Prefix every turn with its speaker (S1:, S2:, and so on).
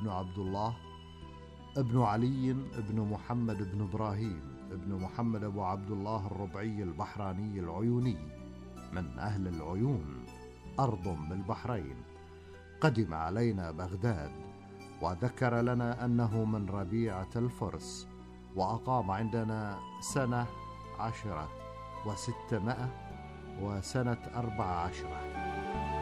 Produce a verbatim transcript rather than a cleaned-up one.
S1: بن عبد الله ابن علي بن محمد بن إبراهيم ابن محمد أبو عبد الله الربعي البحراني العيوني من أهل العيون، أرض بالبحرين. قدم علينا بغداد وذكر لنا أنه من ربيعة الفرس، وأقام عندنا سنة عشرة وستمائة وسنة أربع عشرة.